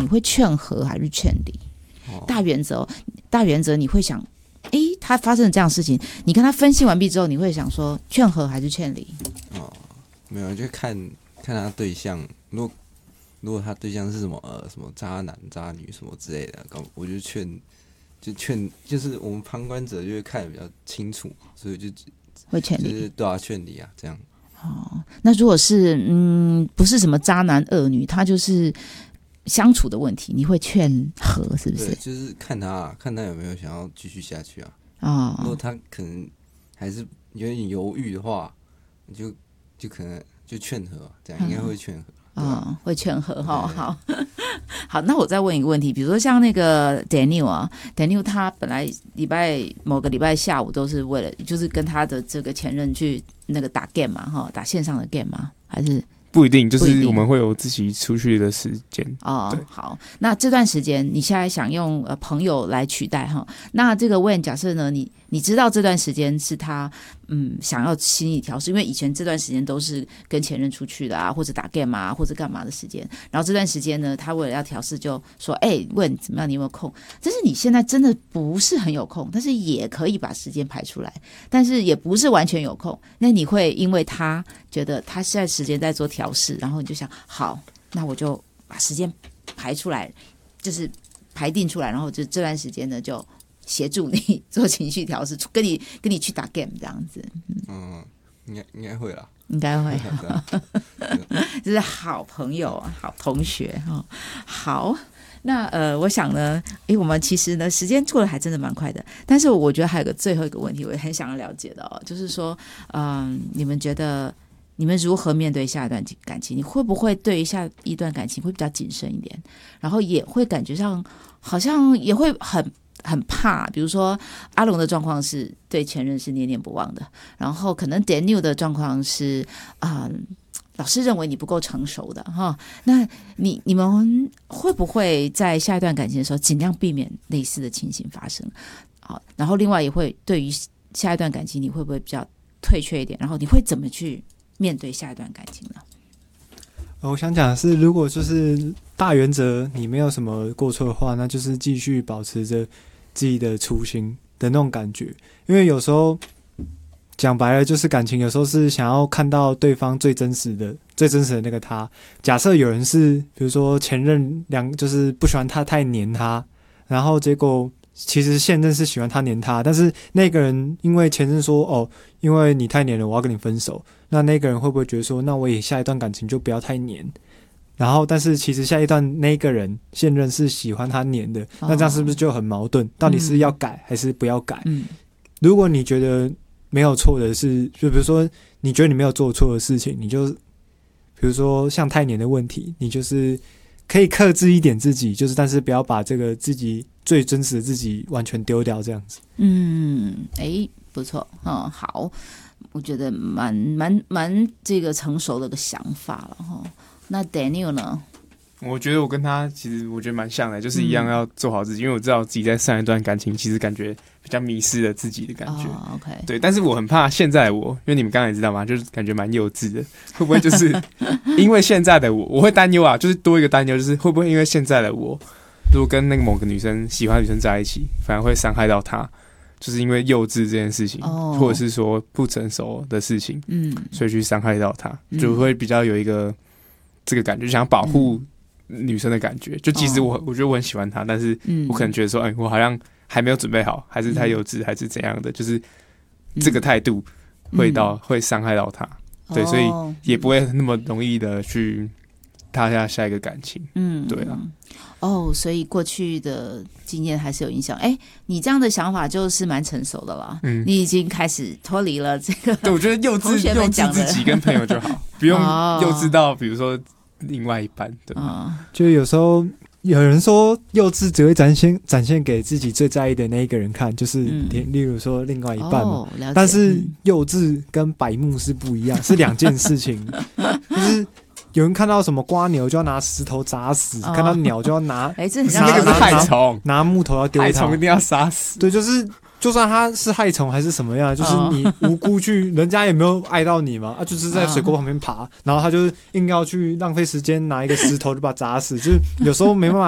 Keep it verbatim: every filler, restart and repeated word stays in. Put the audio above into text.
会劝和还是劝离？哦、大原则、哦，大原则你会想，哎，他发生了这样的事情，你跟他分析完毕之后，你会想说劝和还是劝离？ 哦，没有，就看看他对象，如果如果他对象是什么呃什么渣男渣女什么之类的，我就劝就劝，就是我们旁观者就会看得比较清楚，所以就会劝离， 就是对啊，劝离啊，这样。 哦，那如果是嗯不是什么渣男恶女，他就是相处的问题，你会劝和是不是？ 对，就是看他看他有没有想要继续下去啊。 哦， 如果他可能还是有点犹豫的话，你就就可能就劝和，这样应该会劝和。 嗯、哦，会劝和哈。好，好，那我再问一个问题，比如说像那个 Daniel 啊 ，Daniel 他本来礼拜某个礼拜下午都是为了，就是跟他的这个前任去那个打 game 嘛，哈，打线上的 game 嘛，还是？ 不一定，就是我们会有自己出去的时间哦。好，那这段时间你现在想用呃朋友来取代哈？那这个 Wayne 假设呢，你你知道这段时间是他嗯想要心理调试，因为以前这段时间都是跟前任出去的啊，或者打 game 啊，或者干嘛的时间。然后这段时间呢，他为了要调试，就说：“哎、欸、，Wayne 怎么样？你有没有空？”但是你现在真的不是很有空，但是也可以把时间排出来，但是也不是完全有空。那你会因为他觉得他现在时间在做调试，然后你就想好，那我就把时间排出来，就是排定出来，然后就这段时间呢就协助你做情绪调试，跟你跟你去打 game 这样子。嗯， 嗯应该应该会啦， 应该会，就是好朋友啊，好同学哈。好，那呃，我想呢，诶，我们其实呢，时间过得还真的蛮快的。但是我觉得还有个最后一个问题，我也很想要了解的哦，就是说，嗯、呃，你们觉得你们如何面对下一段感情？你会不会对于下一段感情会比较谨慎一点，然后也会感觉上好像也会很很怕？比如说阿龙的状况是对前任是念念不忘的，然后可能 Daniel 的状况是啊。呃老师认为你不够成熟的哈，那你你们会不会在下一段感情的时候尽量避免类似的情形发生？好，然后另外也会对于下一段感情，你会不会比较退却一点？然后你会怎么去面对下一段感情呢？ 我想讲的是，如果就是大原则你没有什么过错的话，那就是继续保持着自己的初心的那种感觉，因为有时候。讲白了就是感情有时候是想要看到对方最真实的最真实的那个他。假设有人是比如说前任两就是不喜欢他太黏他，然后结果其实现任是喜欢他黏他，但是那个人因为前任说哦因为你太黏了我要跟你分手，那那个人会不会觉得说那我也下一段感情就不要太黏，然后但是其实下一段那个人现任是喜欢他黏的，那这样是不是就很矛盾？到底是要改还是不要改？嗯，如果你觉得没有错的是，就比如说你觉得你没有做错的事情，你就比如说像太黏的问题，你就是可以克制一点自己，就是但是不要把这个自己最真实的自己完全丢掉这样子。 嗯，哎，不错，嗯，好，我觉得蛮蛮蛮这个成熟的个想法了哈。那 Daniel 呢？ 我觉得我跟他其实我觉得蛮像的，就是一样要做好自己，嗯、因为我知道自己在上一段感情其实感觉比较迷失了自己的感觉。 哦、OK， 对，但是我很怕现在的我，因为你们刚才也知道嘛，就是感觉蛮幼稚的，会不会就是因为现在的我，我会担忧啊，就是多一个担忧，就是会不会因为现在的我，如果跟那个某个女生喜欢的女生在一起，反而会伤害到她，就是因为幼稚这件事情，哦、或者是说不成熟的事情，嗯，所以去伤害到她，就会比较有一个这个感觉，就想保护。嗯女生的感觉，就即使我、哦、我觉得我很喜欢她，但是我可能觉得说，哎、欸，我好像还没有准备好，还是太幼稚，嗯、还是怎样的，就是这个态度会到、嗯、会伤害到她，对，哦、所以也不会那么容易的去踏下下一个感情，嗯，对啊， 哦，所以过去的经验还是有影响。哎，你这样的想法就是蛮成熟的了，嗯，你已经开始脱离了这个。 对，我觉得幼稚幼稚自己跟朋友就好，不用幼稚到比如说。另外一半对、 嗯，就有时候有人说幼稚只会展现展现给自己最在意的那一个人看，就是、嗯、例如说另外一半嘛。哦、但是幼稚跟白目是不一样，是两件事情。就是有人看到什么瓜牛就要拿石头砸死，哦、看到鸟就要拿， 哎，这很像那个是害虫， 拿木头要丢它， 害虫一定要杀死。 对，就是。就算他是害虫还是什么样，就是你无辜去，人家也没有爱到你嘛，啊，就是在水沟旁边爬，然后他就硬要去浪费时间拿一个石头就把它砸死，就是有时候没办法。